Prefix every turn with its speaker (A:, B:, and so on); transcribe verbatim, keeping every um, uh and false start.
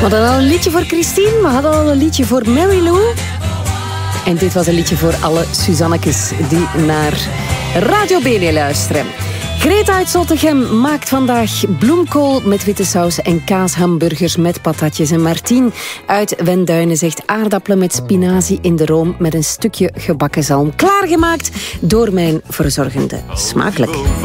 A: We hadden al een liedje voor Christine, we hadden al een liedje voor Mary Lou. En dit was een liedje voor alle Suzannekes die naar Radio Bene luisteren. Greta uit Zottegem maakt vandaag bloemkool met witte saus en kaashamburgers met patatjes. En Martien uit Wenduinen zegt aardappelen met spinazie in de room met een stukje gebakken zalm. Klaargemaakt door mijn verzorgende. Smakelijk.